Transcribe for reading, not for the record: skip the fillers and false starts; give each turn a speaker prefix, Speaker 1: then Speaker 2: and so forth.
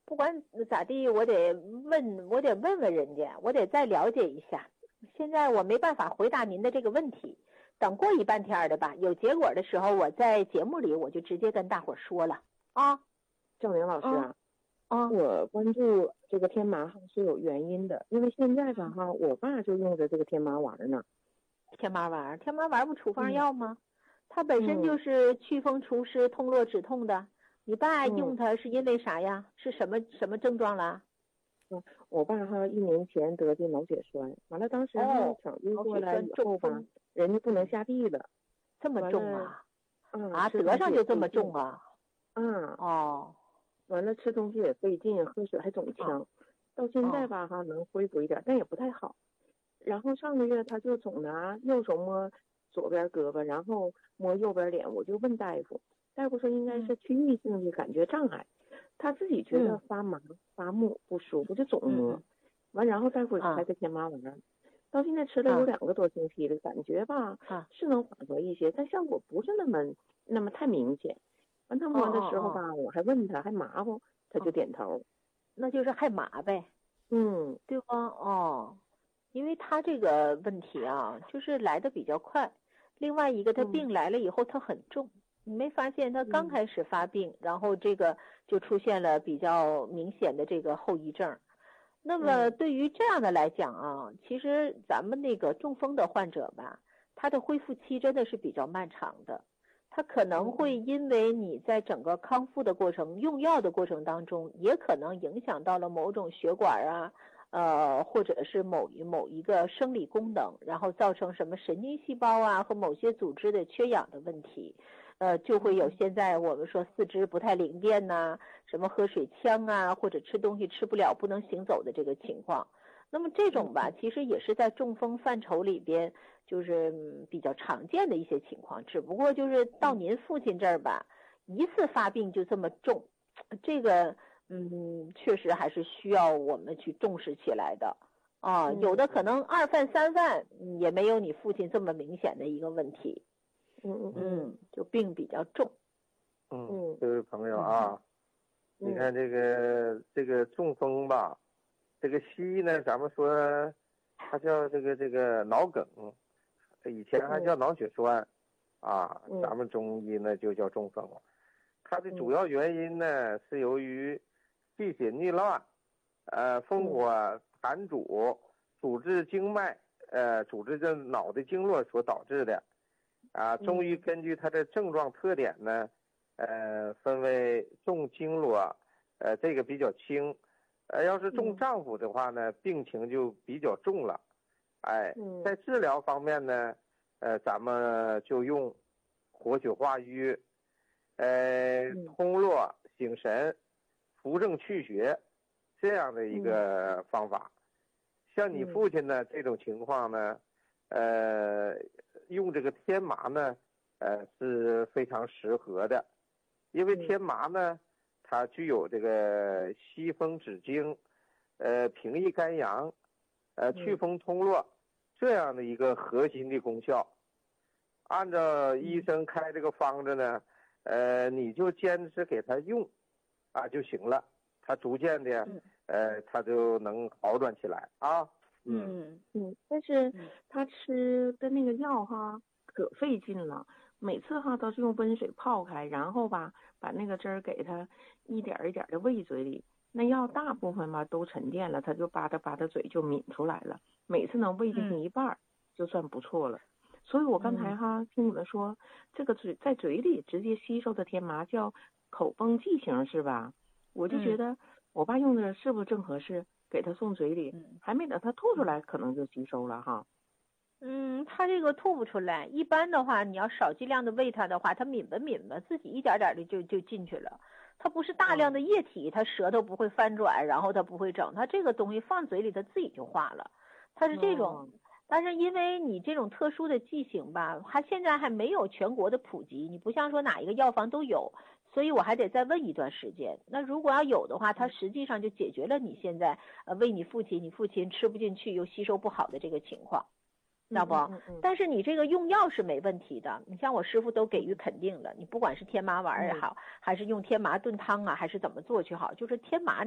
Speaker 1: 不管咋地，我得问问人家，我得再了解一下。现在我没办法回答您的这个问题，等过一半天的吧，有结果的时候，我在节目里我就直接跟大伙说了啊。
Speaker 2: 赵明老师我关注这个天麻是有原因的，因为现在吧我爸就用着这个天麻丸呢。
Speaker 1: 天麻丸不处方药吗？它本身就是祛风除湿、通络止痛的。你爸用它是因为啥呀？是什么症状了？
Speaker 2: 我爸1年前得的脑血栓，完了当时抢救过来以后吧，人家不能下地了。
Speaker 1: 这么重啊？得上就这么重啊？
Speaker 2: 完了吃东西也费劲，喝水还总呛。到现在吧能恢复一点，但也不太好。然后上个月他就总拿右手摸左边胳膊，然后摸右边脸，我就问大夫，大夫说应该是区域性的感觉障碍，他自己觉得发麻发木不舒服，就总摸。完然后大夫开个天麻丸，到现在吃了有2个多星期了，感觉吧是能缓和一些，但效果不是那么太明显。完他摸的时候吧我还问他还麻不，他就点头。
Speaker 1: 那就是还麻呗。对吧？因为他这个问题就是来的比较快，另外一个他病来了以后他很重，你没发现他刚开始发病，然后这个就出现了比较明显的这个后遗症。那么对于这样的来讲其实咱们那个中风的患者吧，他的恢复期真的是比较漫长的，他可能会因为你在整个康复的过程用药的过程当中，也可能影响到了某种血管或者是某一个生理功能，然后造成什么神经细胞和某些组织的缺氧的问题，就会有现在我们说四肢不太灵便什么喝水呛或者吃东西吃不了不能行走的这个情况。那么这种吧其实也是在中风范畴里边就是比较常见的一些情况，只不过就是到您父亲这儿吧，一次发病就这么重，这个确实还是需要我们去重视起来的有的可能2犯3犯也没有你父亲这么明显的一个问题。就病比较重。
Speaker 3: 这位朋友你看这个中风吧，这个西医呢咱们说它叫这个脑梗，以前还叫脑血栓咱们中医呢就叫中风。它的主要原因呢是由于气血逆乱烽火痰阻阻滞经脉阻滞这脑的经络所导致的中医根据它的症状特点呢分为重经络这个比较轻要是重脏腑的话呢病情就比较重了。在治疗方面呢咱们就用活血化瘀通络醒神扶正祛邪这样的一个方法。像你父亲呢这种情况呢用这个天麻呢是非常适合的，因为天麻呢它具有这个息风止惊平抑肝阳祛风通络这样的一个核心的功效。按照医生开这个方子呢你就坚持给他用就行了，他逐渐的他就能好转起来
Speaker 2: 但是他吃的那个药可费劲了，每次都是用温水泡开，然后吧把那个汁儿给他一点一点的喂嘴里，那药大部分吧都沉淀了，他就吧嗒嘴就抿出来了，每次能喂进去一半就算不错了。所以我刚才听你们说这个在嘴里直接吸收的天麻叫口风剂型是吧？我就觉得我爸用的是不是正合适，给他送嘴里还没等他吐出来可能就吸收了
Speaker 1: 他这个吐不出来，一般的话你要少剂量的喂他的话，他抿吧自己一点点的就进去了，它不是大量的液体，它舌头不会翻转，然后它不会整，它这个东西放嘴里它自己就化了，它是这种但是因为你这种特殊的剂型吧，它现在还没有全国的普及，你不像说哪一个药房都有，所以我还得再问一段时间。那如果要有的话，它实际上就解决了你现在喂你父亲吃不进去又吸收不好的这个情况，知道不？但是你这个用药是没问题的，你像我师傅都给予肯定了，你不管是天麻丸也好，还是用天麻炖汤还是怎么做去好，就是天麻